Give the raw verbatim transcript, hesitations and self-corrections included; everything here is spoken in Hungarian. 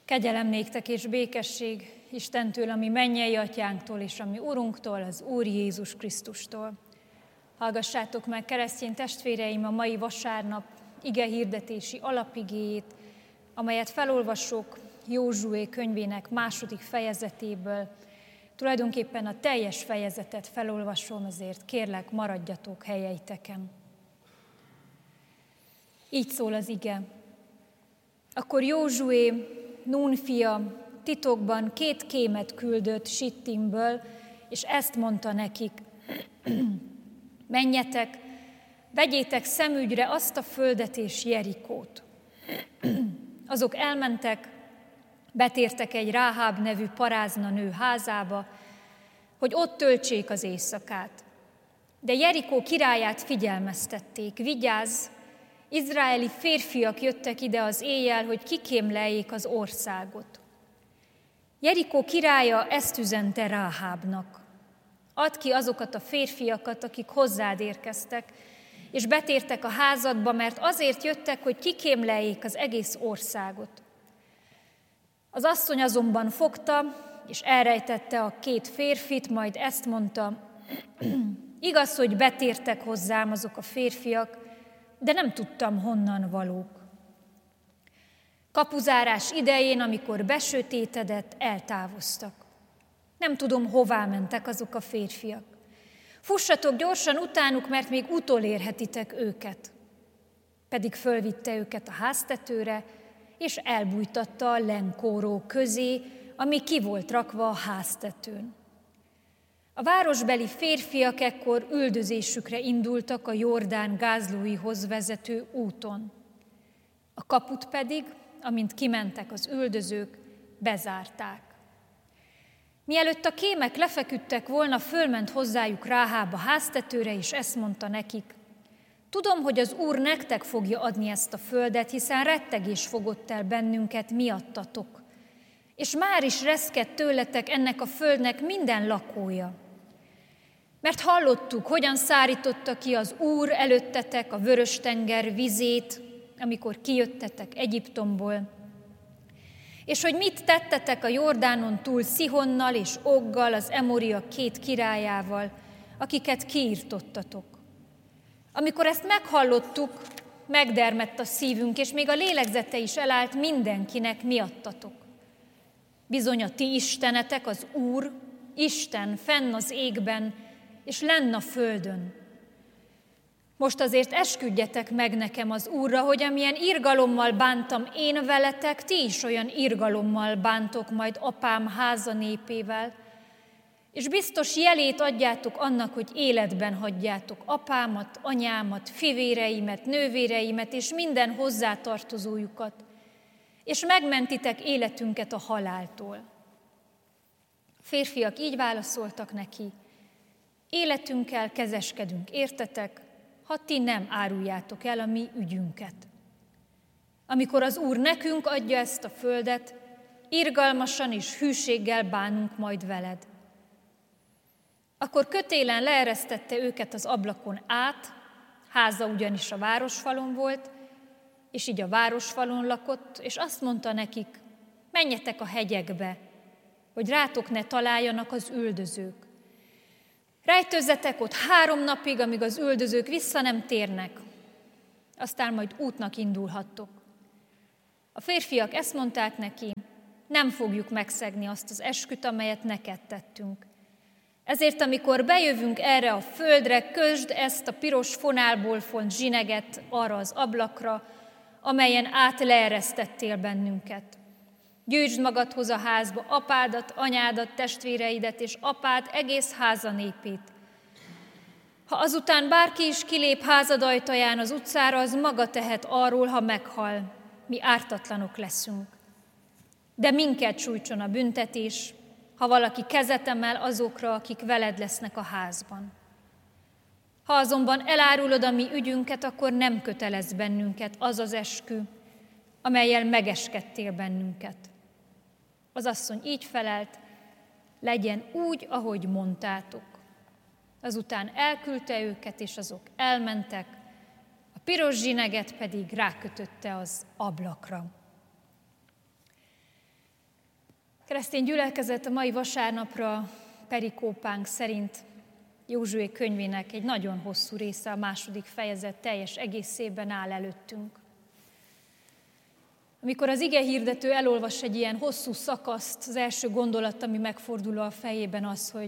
Kegyelem néktek és békesség Istentől, ami mennyei atyánktól, és ami Urunktól, az Úr Jézus Krisztustól. Hallgassátok meg, keresztény testvéreim, a mai vasárnap ige hirdetési alapigéjét, amelyet felolvasok Józsué könyvének második fejezetéből. Tulajdonképpen a teljes fejezetet felolvasom, ezért kérlek, maradjatok helyeiteken. Így szól az ige. Akkor Józsué, Nun fia, titokban két kémet küldött Sittimből, és ezt mondta nekik: menjetek, vegyétek szemügyre azt a földet és Jerikót. Azok elmentek, betértek egy Ráháb nevű parázna nő házába, hogy ott töltsék az éjszakát. De Jerikó királyát figyelmeztették: vigyázz, izraeli férfiak jöttek ide az éjjel, hogy kikémleljék az országot. Jerikó királya ezt üzente Ráhábnak: add ki azokat a férfiakat, akik hozzád érkeztek, és betértek a házadba, mert azért jöttek, hogy kikémleljék az egész országot. Az asszony azonban fogta, és elrejtette a két férfit, majd ezt mondta: igaz, hogy betértek hozzám azok a férfiak, de nem tudtam, honnan valók. Kapuzárás idején, amikor besötétedett, eltávoztak. Nem tudom, hová mentek azok a férfiak. Fussatok gyorsan utánuk, mert még utolérhetitek őket. Pedig fölvitte őket a háztetőre, és elbújtatta a lenkóró közé, ami ki volt rakva a háztetőn. A városbeli férfiak ekkor üldözésükre indultak a Jordán gázlóihoz vezető úton. A kaput pedig, amint kimentek az üldözők, bezárták. Mielőtt a kémek lefeküdtek volna, fölment hozzájuk Ráháb a háztetőre, és ezt mondta nekik: tudom, hogy az Úr nektek fogja adni ezt a földet, hiszen rettegés fogott el bennünket miattatok, és már is reszked tőletek ennek a földnek minden lakója. Mert hallottuk, hogyan szárította ki az Úr előttetek a Vörös-tenger vizét, amikor kijöttetek Egyiptomból, és hogy mit tettetek a Jordánon túl Szihonnal és Oggal, az Emoriak két királyával, akiket kiirtottatok. Amikor ezt meghallottuk, megdermedt a szívünk, és még a lélegzete is elállt mindenkinek miattatok. Bizony a ti istenetek, az Úr, Isten fenn az égben, és lenn a földön. Most azért esküdjetek meg nekem az Úrra, hogy amilyen irgalommal bántam én veletek, ti is olyan irgalommal bántok majd apám háza népével, és biztos jelét adjátok annak, hogy életben hagyjátok apámat, anyámat, fivéreimet, nővéreimet és minden hozzátartozójukat, és megmentitek életünket a haláltól. A férfiak így válaszoltak neki: életünkkel kezeskedünk, értetek, ha ti nem áruljátok el a mi ügyünket. Amikor az Úr nekünk adja ezt a földet, irgalmasan és hűséggel bánunk majd veled. Akkor kötélen leeresztette őket az ablakon át, háza ugyanis a városfalon volt, és így a városfalon lakott, és azt mondta nekik: menjetek a hegyekbe, hogy rátok ne találjanak az üldözők. Rejtőzzetek ott három napig, amíg az üldözők vissza nem térnek, aztán majd útnak indulhattok. A férfiak ezt mondták neki: nem fogjuk megszegni azt az esküt, amelyet neked tettünk. Ezért, amikor bejövünk erre a földre, kösd ezt a piros fonálból font zsineget arra az ablakra, amelyen át leeresztettél bennünket. Gyűjtsd magadhoz a házba apádat, anyádat, testvéreidet és apád egész háza népét. Ha azután bárki is kilép házad ajtaján az utcára, az maga tehet arról, ha meghal. Mi ártatlanok leszünk. De minket sújtson a büntetés, ha valaki kezet emel azokra, akik veled lesznek a házban. Ha azonban elárulod a mi ügyünket, akkor nem kötelez bennünket az az eskü, amellyel megeskedtél bennünket. Az asszony így felelt: legyen úgy, ahogy mondtátok. Azután elküldte őket, és azok elmentek, a piros zsineget pedig rákötötte az ablakra. Keresztény gyülekezet, a mai vasárnapra perikópánk szerint Józsué könyvének egy nagyon hosszú része, a második fejezet teljes egészében áll előttünk. Amikor az igehirdető elolvas egy ilyen hosszú szakaszt, az első gondolat, ami megfordul a fejében az, hogy